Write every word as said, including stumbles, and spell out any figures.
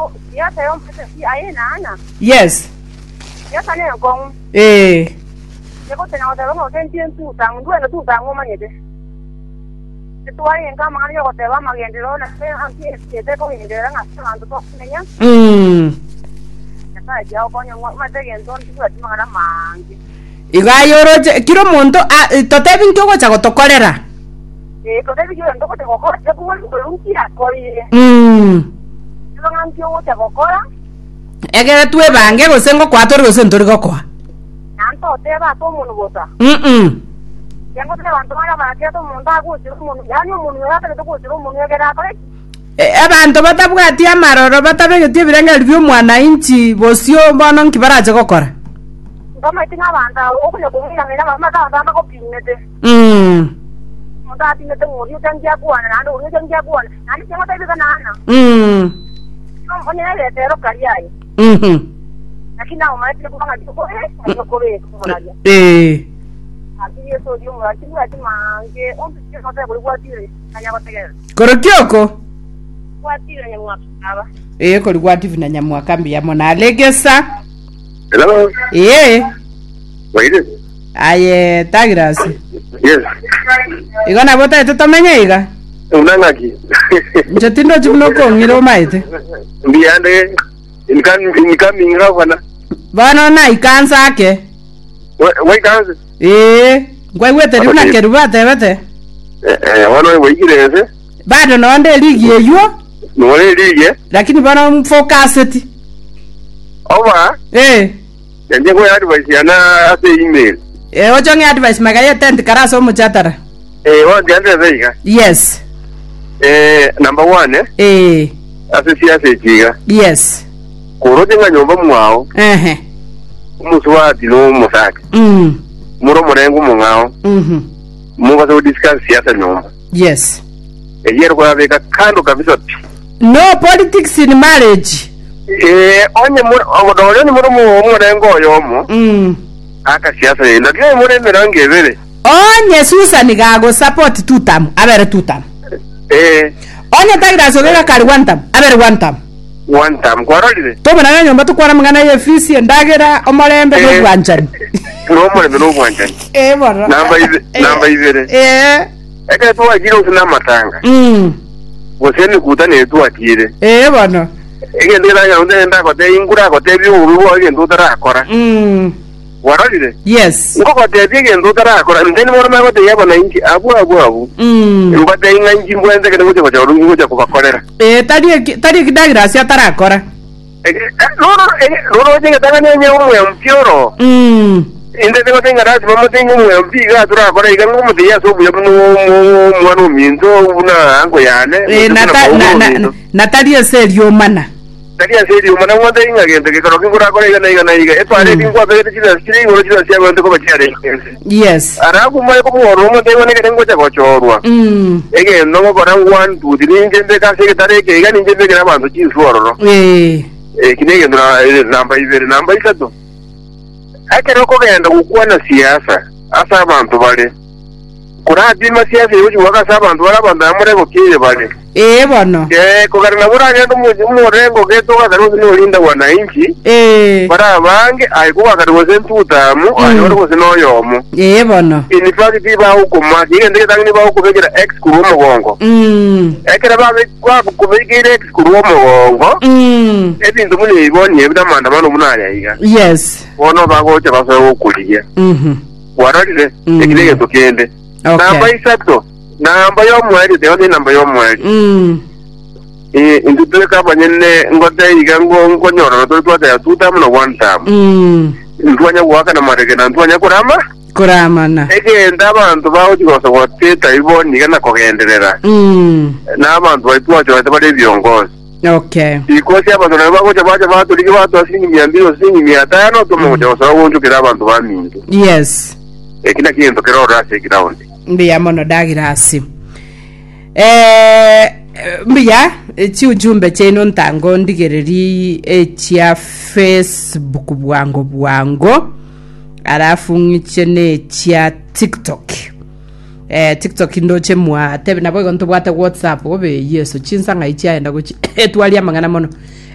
siasa yo mpesa si aina ana. Yes. Siasa ne ngong. Eh. Yako tena wata ngo tentien tu tang duwe na tu tang ngo manyete. Tuwa yenga mangani yo te ba magendero na pe anti este ko ngendera ngasa ando to nenya. Mm. Ka ya ko nyo ma te gen don tu ati mangana mangi. Iga yoro kiro monto totebi nkoko chako tokorera. Eh totebi kiro ndoko te kokora te kuwa kulunki akori. Mm. Yo nganti yo te kokora. Egere tuwe bange gosengo kwatori gosentori gokwa. Nanto te ba to munu bota. Mm. Yango te bantu mara ba ke to munda ku chiru munu yani munu ya te ku chiru munu ya gera kore. Abantu batabwati amaroro batabegetie birenge byo mwana inchi bosio bono nkibaraje gokora. Ngoma itinga banda okunya kumira ngena mama ta ta ko pinete. Mm. Munda pinete ngori utangia kuana nando uri utangia kuana. Nani chengo ta bika nana. Mm. No oni ele tero kariai. Mhm. Lakini na umai tele kubanga diko eh ko be ko moraja. Eh. Aki yeso dio mura tinga ati mange on tike ko ta ko kwatire kanya ko tegera. Korokioko. Kwatire nyamwa aba. Eh ko kwatire na nyamwa kambi ya mona legesa. Hello. Eh. Waide. Aye, tagrasi. Yes. Igona bota eto tomenye iga. Unangaki. Njatindo chibuno ko ngiro maite. Ndiande inkan inkan mingra wana. Bana na ikansa ake. Wai kansa. Eh, ngwa wete runa kerubate bete. Eh, wana waigireze. Bado naonde ligi yeyo. Nore ligi. Lakini bana focused. Owa. Eh. Yanje ko advice yana ase email. Eh, ojo ngi advice magaye tent karaso mu chatara. Eh, wa diandre zeiga. Yes. Eh, number one eh. Eh. Ase siasa jiga. Yes. Koroje nga nyomba mwao. Eh. Muswati no musaka. Mm. Muro morengo mungao. Mhm. Munga so discuss siasa nyomba. Yes. Eh, yero kwa beka kando kabisa. No politics in marriage. Eh, onye muro odole ni muro mu morengo yomo. Mm. Aka siasa ye ndakile mure merange vere. Onye Susan gago support tutam, abere tutam. Eh. Onye tagira sogeka kari one time, abere one time. One time kwarolire. To bana nyomba to kwara mangana ye fisi ndagera omarembe no bwanjani. No more no bwanjani. Eh bora. Namba ive namba ivere. Eh. Eka to ajira usina matanga. Mm. Woseni kutane tu atire. Eh bana. Ege ndira ya unde nda ko te ingura ko te bi uruwo ege ndutara akora. Mm. Warolire. Yes. Ngo ko te bi ege ndutara akora ndeni moro ma ko te yabo na inchi abu abu abu. Mm. Ngo te inga inchi mbwende ke ngoje ko cha urungu ngoje ko bakorera. Eh tadi tadi kidagira sia tara akora. Ege no no ege no no ege tanga nye umu ya mpioro. Mm. Inde tengo tenga rasi mama tengo umu ya mpiga tura akora ege ngo mute ya so buya mu mwanu minzo una ango yane. Eh nata na Natalia serio mana. Taria serio mana mwanda inga gente que coloque por acá y gana y gana esto haré cinco veces que se escribe o se hace cuando como chare. Yes. Ara como es como romo tengo que tengo que cochorwa. Mm. Ege no me corran one two three gente que se tare que gani gente que grabando chin suoro, ¿no? Eh. Eh kine que na namba y ver namba y sato. Hay que no cogiendo una siasa. Asa bantu vale. Kura dima siasa yo waka sabantu wala banda amore ko kile vale. Eh bueno. Eh kogarna bura ya mu mu rengo ke to ga ro no linda wananchi. Eh. Para bange ai ko ga ro sentuta mu ai ro no yomo. Eh bueno. Ini pagi ti ba ko ma di ndeke tangni ba ko begira ex kuro mo gongo. Mm. E kera ba be kwa ko begira ex kuro mo gongo. Mm. E bintu mu ni bo ni ebida manda mano mu na ya iga. Yes. Wono ba go che ba so ko liye. Mhm. Warade e kile to kende. Okay. Namba isato. Namba yo mwezi de oni namba yo mwezi. Mm. Eh indutwe ka banyene ngote iga ngo ngo nyoro to to da two time no one time. Mm. Ntwanya waka na marege na ntwanya kurama? Kurama na. Ege ndabantu bawo chikoso kwateta iboni kana kogenderera. Mm. N'abantu baitwa cyo bari byongozi. Okay. Ikosi abazona bako cyabaje batu ligi batu asingi mia mbili asingi mia tano to mo cyo sawo unju kira abantu bamingi. Yes. Ekina kinto kero rase ground. Mbiya mono dagira asi. Eh mbiya chi ujumbe cheno ntango ndigereri echia Facebook bwango bwango arafu ngichene chia TikTok. Eh TikTok ndo chemwa tebe nabo gonto bwata WhatsApp obe yeso chinsa ngaichia enda kuchi etwali amangana mono